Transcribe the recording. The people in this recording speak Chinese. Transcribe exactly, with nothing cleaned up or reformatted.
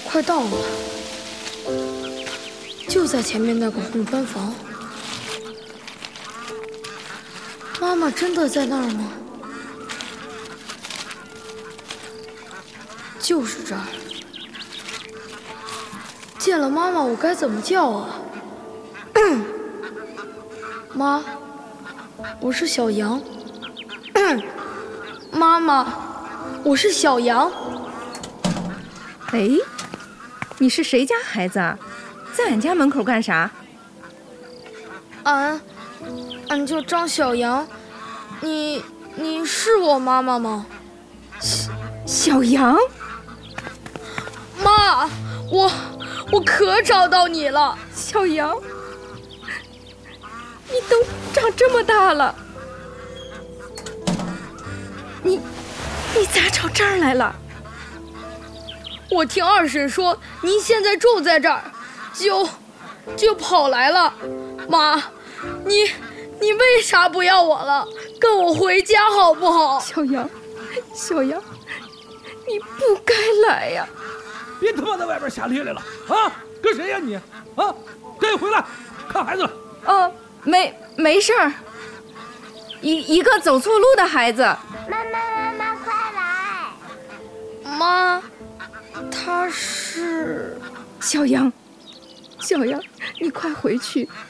快到了，就在前面那个红砖房。妈妈真的在那儿吗？就是这儿。见了妈妈，我该怎么叫啊？妈，我是小羊。妈妈，我是小羊。 哎，你是谁家孩子啊？在俺家门口干啥？ 俺，俺叫张小羊。你，你是我妈妈吗？ 小小羊。 妈，我我可找到你了， 小羊。你都长这么大了，你你咋找这儿来了？ 我听二婶说您现在住在这儿，就就跑来了。妈，你你为啥不要我了？跟我回家好不好？ 小羊，小羊，你不该来呀！ 别他妈在外边瞎咧咧了啊！跟谁呀你？啊，赶紧回来看孩子了。 哦，没没事儿，一一个走错路的孩子。 妈妈妈妈快来！ 妈，他是小羊，小羊，你快回去，